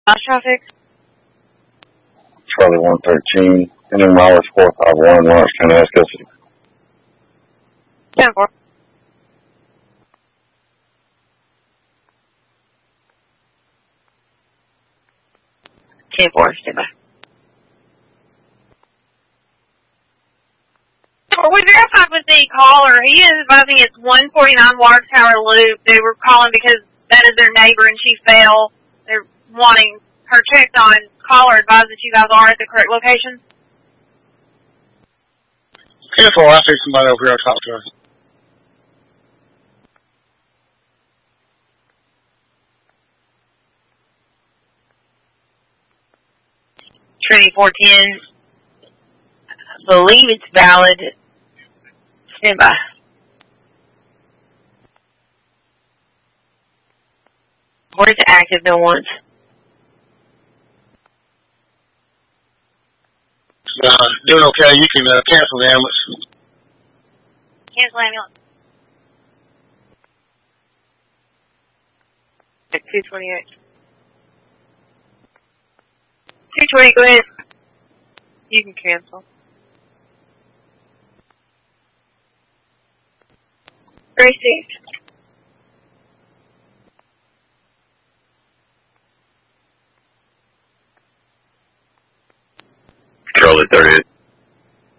traffic. Charlie 113, ending mileage 451, Lawrence County, Custody. 10-4. Stand by. We verified with the caller. He is advising it's 149 Water Tower Loop. They were calling because that is their neighbor and she fell. They're wanting her checked on. Caller advised that you guys are at the correct location. Careful, I see somebody over here. I'll talk to her. Trinity 410. I believe it's valid. Stand by. Or it's active no once. Doing okay. You can cancel the ambulance. Cancel ambulance. At 228. 220, go ahead. You can cancel. Gracie.